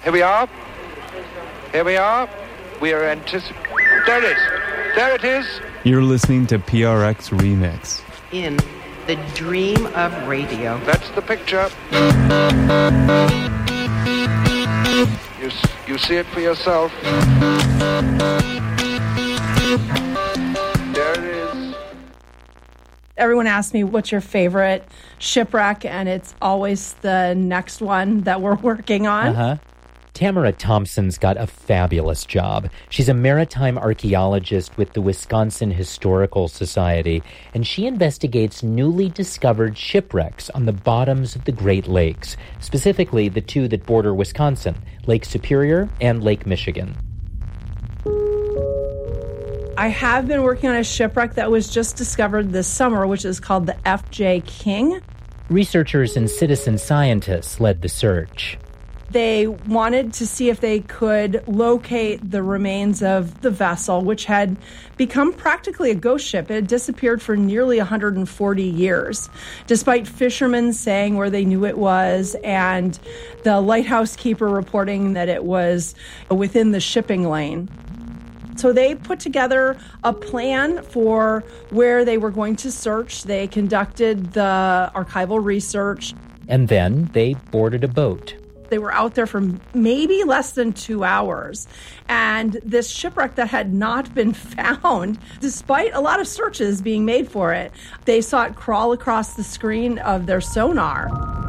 Here we are. Here we are. We are anticipating. There it is. There it is. You're listening to PRX Remix. In the dream of radio. That's the picture. You see it for yourself. There it is. Everyone asks me, what's your favorite shipwreck? And it's always the next one that we're working on. Tamara Thompson's got a fabulous job. She's a maritime archaeologist with the Wisconsin Historical Society, and she investigates newly discovered shipwrecks on the bottoms of the Great Lakes, specifically the two that border Wisconsin, Lake Superior and Lake Michigan. I have been working on a shipwreck that was just discovered this summer, which is called the F.J. King. Researchers and citizen scientists led the search. They wanted to see if they could locate the remains of the vessel, which had become practically a ghost ship. It had disappeared for nearly 140 years, despite fishermen saying where they knew it was and the lighthouse keeper reporting that it was within the shipping lane. So they put together a plan for where they were going to search. They conducted the archival research. And then they boarded a boat. They were out there for maybe less than 2 hours. And this shipwreck that had not been found, despite a lot of searches being made for it, they saw it crawl across the screen of their sonar.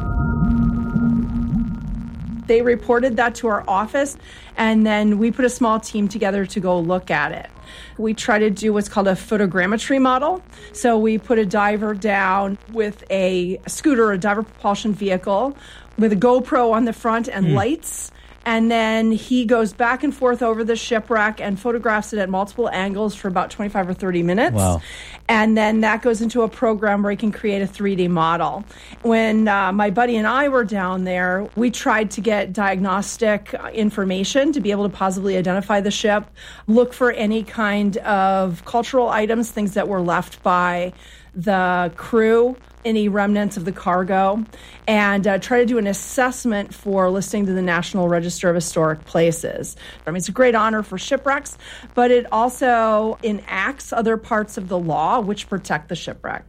They reported that to our office, and then we put a small team together to go look at it. We try to do what's called a photogrammetry model. So we put a diver down with a scooter, a diver propulsion vehicle, with a GoPro on the front and lights. And then he goes back and forth over the shipwreck and photographs it at multiple angles for about 25 or 30 minutes. Wow. And then that goes into a program where he can create a 3D model. When my buddy and I were down there, we tried to get diagnostic information to be able to positively identify the ship, look for any kind of cultural items, things that were left by the crew, any remnants of the cargo, and try to do an assessment for listing to the National Register of Historic Places. I mean, it's a great honor for shipwrecks, but it also enacts other parts of the law which protect the shipwreck.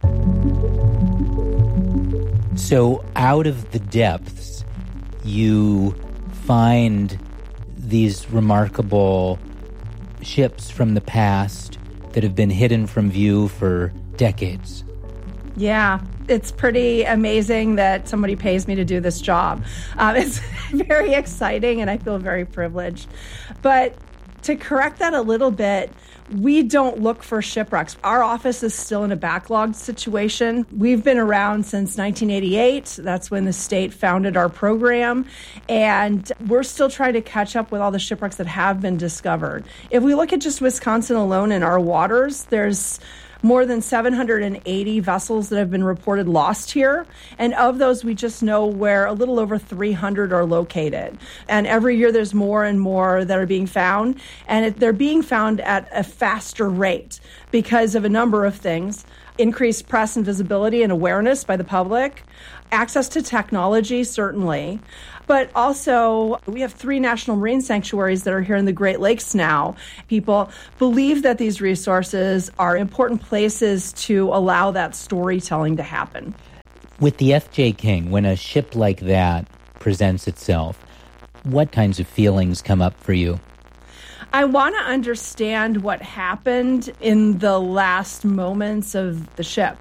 So out of the depths, you find these remarkable ships from the past that have been hidden from view for decades. Yeah, it's pretty amazing that somebody pays me to do this job. It's very exciting, and I feel very privileged. But to correct that a little bit, we don't look for shipwrecks. Our office is still in a backlogged situation. We've been around since 1988. That's when the state founded our program. And we're still trying to catch up with all the shipwrecks that have been discovered. If we look at just Wisconsin alone in our waters, there's more than 780 vessels that have been reported lost here. And of those, we just know where a little over 300 are located. And every year there's more and more that are being found. And they're being found at a faster rate because of a number of things. Increased press and visibility and awareness by the public, access to technology, certainly. But also, we have 3 national marine sanctuaries that are here in the Great Lakes now. People believe that these resources are important places to allow that storytelling to happen. With the F.J. King, when a ship like that presents itself, what kinds of feelings come up for you? I want to understand what happened in the last moments of the ship.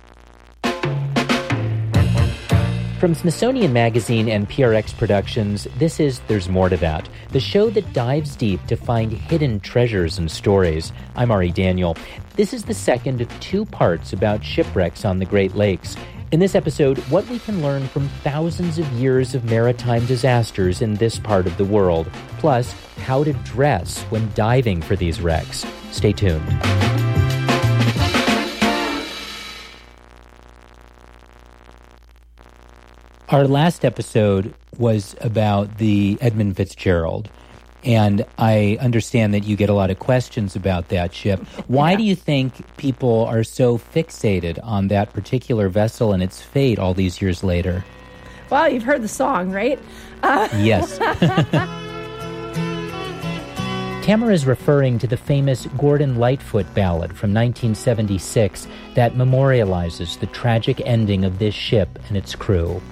From Smithsonian Magazine and PRX Productions, this is There's More to That, the show that dives deep to find hidden treasures and stories. I'm Ari Daniel. This is the second of 2 parts about shipwrecks on the Great Lakes. In this episode, what we can learn from thousands of years of maritime disasters in this part of the world, plus how to dress when diving for these wrecks. Stay tuned. Our last episode was about the Edmund Fitzgerald, and I understand that you get a lot of questions about that ship. Why do you think people are so fixated on that particular vessel and its fate all these years later? Well, you've heard the song, right? Yes. Tamara is referring to the famous Gordon Lightfoot ballad from 1976 that memorializes the tragic ending of this ship and its crew.